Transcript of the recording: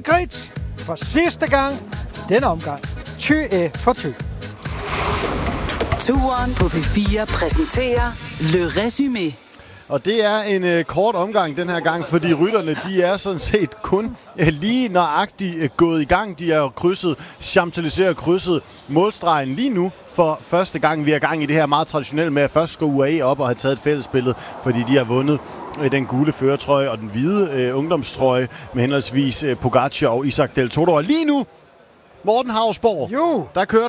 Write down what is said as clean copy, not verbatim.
Grit for sidste gang denne omgang. Thy for Thy. Turen på P4 præsenterer Le Résumé. Og det er en kort omgang den her gang, fordi rytterne de er sådan set kun lige nøjagtigt gået i gang. De har krydset, Champs-Élysées krydset målstregen lige nu for første gang. Vi er i gang i det her meget traditionelle med at først gå UAE op og have taget et fællesbillede, fordi de har vundet den gule førertrøje og den hvide ungdomstrøje med henholdsvis Pogacar og Isaac Del Toro. Og lige nu, Morten Hausborg, der kører